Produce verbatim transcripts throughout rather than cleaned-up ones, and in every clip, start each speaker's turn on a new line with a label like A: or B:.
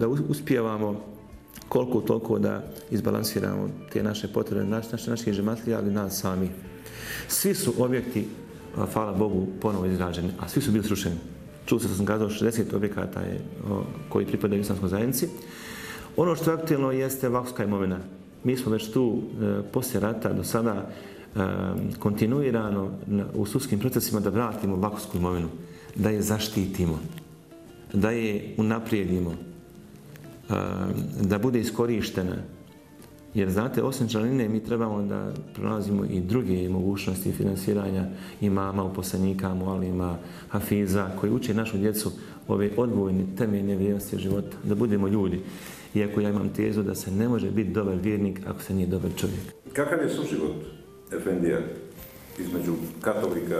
A: da uspijevamo koliko toliko da izbalansiramo te naše potrebe, naš, naš, naših žematlija, ali nas sami. Svi su objekti, hvala Bogu, ponovo izgrađeni, a svi su bili srušeni. Čuli se, sam kazao, šezdeset objekata je, o, koji pripadaju islamskoj zajednici. Ono što je aktuelno jeste vakufska imovina. Mi smo već tu e, poslije rata do sada e, kontinuirano na, u sudskim procesima da vratimo vakufsku imovinu, da je zaštitimo, da je unaprijedimo, e, da bude iskorištena. Jer znate, osim članine mi trebamo da pronalazimo i druge mogućnosti finansiranja imama, uposlenika, mualima, hafiza, koji uče našu djecu ove odgojne temeljne vrijednosti života, da budemo ljudi. Iako ja imam tezu da se ne može biti dobar vjernik ako se nije dobar čovjek.
B: Kakav je suživot efendija između katolika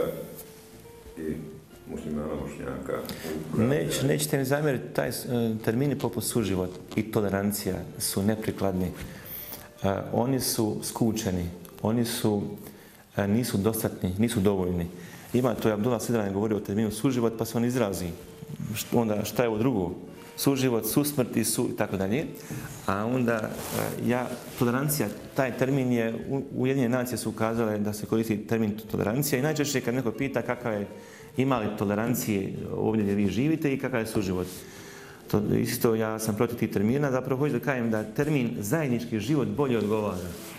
B: i muslimana, bošnjaka?
A: Neć, nećete mi zamjeriti, taj termini poput suživot i tolerancija su neprikladni. Uh, oni su skučeni, oni su, uh, nisu dostatni, nisu dovoljni. Ima to je Abdullah Sidran govorio o terminu suživot, pa se on izrazi. Onda šta je ovo drugo? Suživot, susmrt i su, i tako dalje. A onda, uh, ja, tolerancija, taj termin je, Ujedinjene nacije su ukazale da se koristi termin tolerancija i najčešće kad neko pita kakav je, ima li tolerancije ovdje gdje vi živite i kakav je suživot. To, isto ja sam protiv tih termina, zapravo hoću da kažem da termin zajednički život bolje odgovara.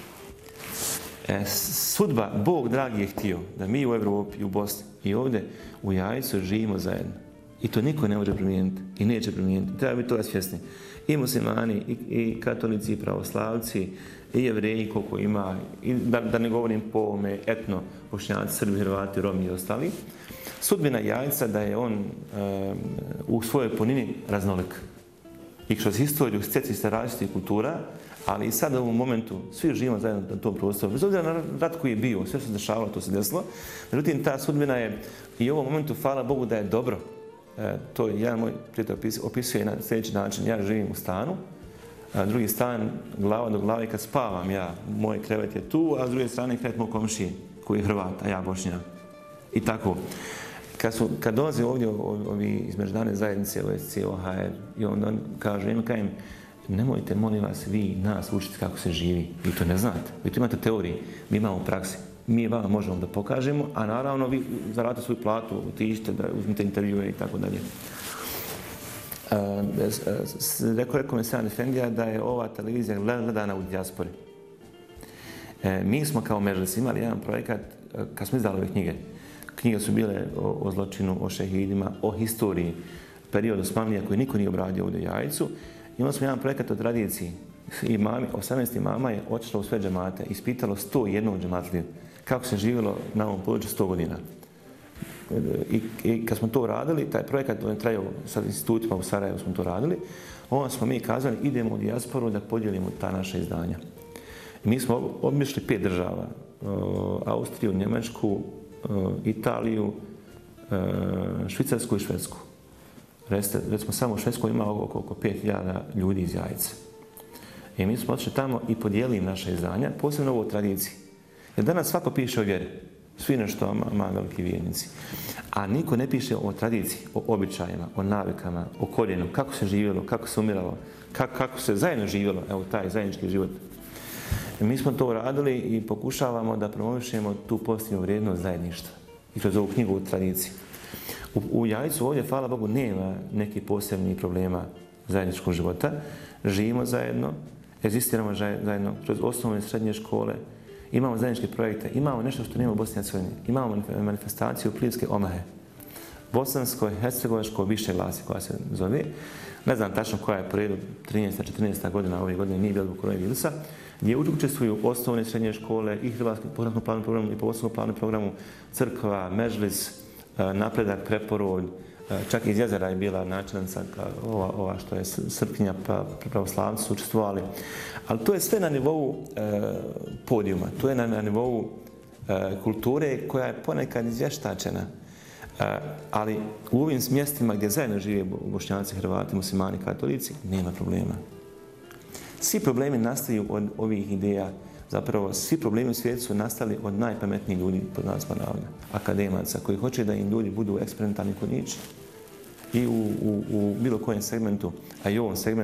A: E, sudba, Bog dragi je htio da mi u Evropi, u Bosni i ovdje u Jajcu živimo zajedno. I to niko ne može promijeniti i neće promijeniti. Treba biti toga svjesni. I muslimani, i, i katolici, i pravoslavci, i jevreji koliko ima, i da, da ne govorim po ovome etno, Bošnjaci, Srbi, Hrvati, Romi i ostali. Sudbina Jajca da je on um, u svojoj punini raznolik. I kroz historiju stjeci se različitih kultura, ali i sad u ovom momentu svi živimo zajedno na tom prostoru. Bez obzira na rat koji je bio, sve što se dešavalo, to se desilo. Međutim, ta sudbina je i u ovom momentu, hvala Bogu, da je dobro. E, to je jedan moj prijatelj opisuje na sljedeći način. Ja živim u stanu, a drugi stan glava do glave kad spavam ja. Moj krevet je tu, a s druge strane krevet moj komšije koji je Hrvat, a ja Bošnjak. I tako. Kad, su, kad dolaze ovdje ovi iz međunarodne zajednice, O S C E, O H R, i onda on kaže, ima kajem, nemojte, molim vas, vi nas učiti kako se živi. Vi to ne znate. Vi to imate teoriji, mi imamo praksi. Mi vam možemo da pokažemo, a naravno vi zaradite svoju platu, otiđite da uzmite intervjue i tako dalje. Rekao je Komesar Efendija da je ova televizija gledana u dijaspori. E, mi smo kao Mežlis imali jedan projekat kad smo izdali ove knjige. Knjige su bile o, o zločinu, o šehidima, o historiji periodu Osmanlija koji niko nije obradio ovdje u Jajcu. Imali smo jedan projekat o tradiciji. Imami, osamnaest imama je otišlo u sve džemate, ispitalo sto jedan džematliju kako se živjelo na ovom području sto godina. I, I kad smo to radili, taj projekat on je trajao sa institutima u Sarajevu smo to radili, onda smo mi kazali idemo u dijasporu da podijelimo ta naša izdanja. I mi smo obišli pet država, Austriju, Njemačku, Italiju, Švicarsku i Švedsku. Recimo samo u Švedskoj ima oko, oko pet hiljada ljudi iz Jajce. I mi smo otišli tamo i podijelili naše izdanja, posebno ovo o tradiciji. Jer danas svako piše o vjeri. Svi nešto ima veliki vjernici. A niko ne piše o tradiciji, o običajima, o navikama, o korijenu, kako se živjelo, kako se umiralo, kako, kako se zajedno živjelo, evo taj zajednički život. I mi smo to radili i pokušavamo da promovišemo tu pozitivnu vrijednost zajedništva. I kroz ovu knjigu o tradiciji. U, u Jajcu ovdje, hvala Bogu, nema nekih posebnih problema zajedničkog života. Živimo zajedno, egzistiramo zajedno kroz osnovne i srednje škole, imamo zajedničke projekte, imamo nešto što nema u Bosni i Hercegovini, imamo manifestaciju Plinske omahe. Bosansko-hercegovačko više glasi koja se zove. Ne znam tačno koja je po redu, trinaesta četrnaesta godina ove godine, nije bilo zbog koronavirusa, gdje učestvuju osnovne i srednje škole i Hrvatski pohrankom plavnom programu i posebnom plavnom programu, crkva, Mežlis, Napredak, Preporod, čak iz Jezera je bila načelnica ova, ova što je Srpkinja, pa pravoslavci su učestvovali. Ali to je sve na nivou e, podijuma, to je na, na nivou e, kulture koja je ponekad izvještačena. E, ali u ovim mjestima gdje zajedno žive Bošnjaci, Hrvati, muslimani, katolici, nema problema. Svi problemi nastaju od ovih ideja. Zapravo, svi problemi u svijetu su nastali od najpametnijih ljudi, pod nas ponavlja, akademaca, koji hoće da im ljudi budu eksperimentalni kod ničega. I u, u, u bilo kojem segmentu, a i u ovom segmentu,